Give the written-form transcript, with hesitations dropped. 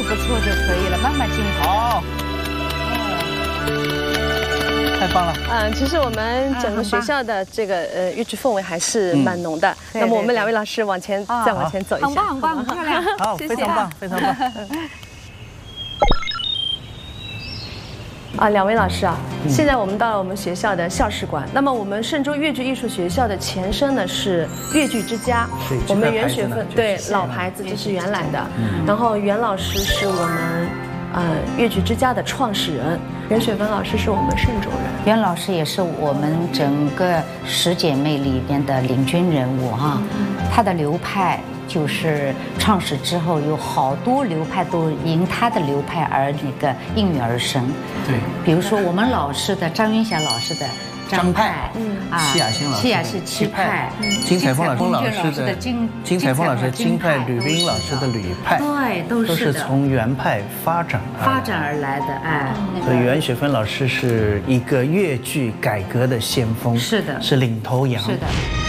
不错就可以了，慢慢进步。 好，太棒了。 其实我们整个学校的这个越剧氛围还是蛮浓的。那么我们两位老师往前再往前走一下， 很棒很棒，很漂亮。 好，非常棒，非常棒。 两位老师啊，现在我们到了我们学校的校史馆。那么我们嵊州越剧艺术学校的前身呢是越剧之家，我们袁雪芬对老牌子，这是原来的。然后袁老师是我们越剧之家的创始人，袁雪芬老师是我们嵊州人。 袁老师也是我们整个十姐妹里边的领军人物哈，她的流派。就是创始之后，有好多流派都因他的流派而应运而生。 对， 比如说我们老师的张云霞老师的张派， 戚雅欣老师戚雅是戚派， 金彩凤老师的金彩凤老师的金派，吕冰老师的吕派， 对，都是从原派发展而来的。 所以袁雪芬老师是一个越剧改革的先锋， 是的， 是领头羊。 是的。